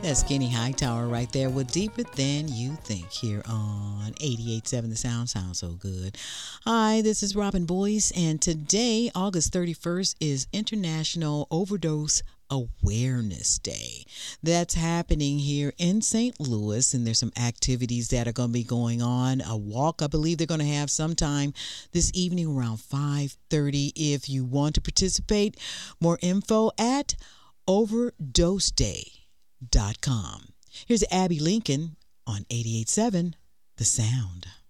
That's Kenny Hightower right there with Deeper Than You Think here on 88.7 The Sound. Sounds so good. Hi, this is Robin Boyce, and today, August 31st, is International Overdose Awareness Day. That's happening here in St. Louis, and there's some activities that are going to be going on. A walk, I believe they're going to have sometime this evening around 5:30. If you want to participate, more info at overdoseday.com. Here's Abby Lincoln on 88.7 The Sound.